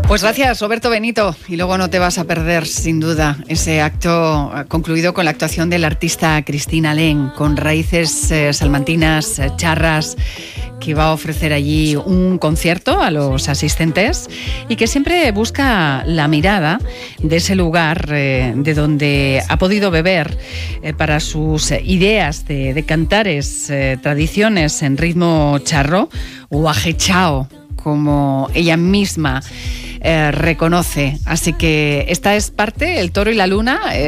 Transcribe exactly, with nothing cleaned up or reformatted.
Pues gracias, Roberto Benito. Y luego no te vas a perder, sin duda, ese acto concluido con la actuación del artista Cristina Len, con raíces eh, salmantinas, eh, charras, que va a ofrecer allí un concierto a los asistentes y que siempre busca la mirada de ese lugar eh, de donde ha podido beber eh, para sus ideas de, de cantares, eh, tradiciones en ritmo charro o ajechao, como ella misma eh, reconoce. Así que esta es parte, El toro y la luna. Eh,